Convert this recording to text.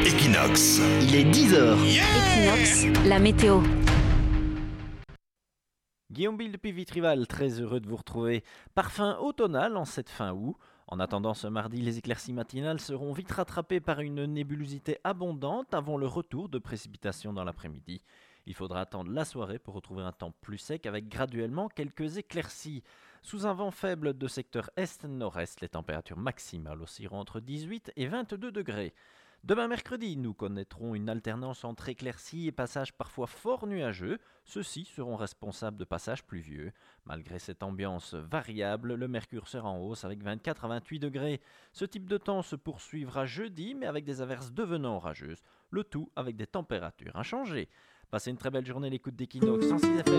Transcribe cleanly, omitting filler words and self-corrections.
Equinox. Il est 10h. Equinox, la météo. Guillaume Bill depuis Vitrival, très heureux de vous retrouver. Parfum automnal en cette fin août. En attendant ce mardi, les éclaircies matinales seront vite rattrapées par une nébulosité abondante avant le retour de précipitations dans l'après-midi. Il faudra attendre la soirée pour retrouver un temps plus sec avec graduellement quelques éclaircies. Sous un vent faible de secteur est-nord-est, les températures maximales oscilleront entre 18 et 22 degrés. Demain mercredi, nous connaîtrons une alternance entre éclaircies et passages parfois fort nuageux. Ceux-ci seront responsables de passages pluvieux. Malgré cette ambiance variable, le mercure sera en hausse avec 24 à 28 degrés. Ce type de temps se poursuivra jeudi, mais avec des averses devenant orageuses. Le tout avec des températures inchangées. Passez une très belle journée à l'écoute d'Equinox 106 FM.